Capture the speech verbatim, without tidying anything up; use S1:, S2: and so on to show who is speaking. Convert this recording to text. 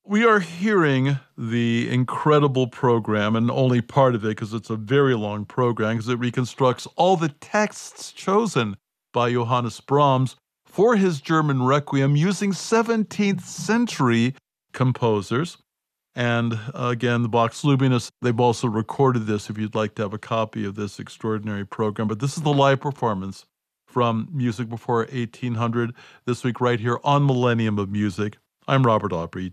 S1: We are hearing the incredible program, and only part of it because it's a very long program, because it reconstructs all the texts chosen by Johannes Brahms for his German Requiem using seventeenth century composers. And uh, again, the Vox Luminis, they've also recorded this if you'd like to have a copy of this extraordinary program. But this is the live performance from Music Before eighteen hundred this week right here on Millennium of Music. I'm Robert Aubrey.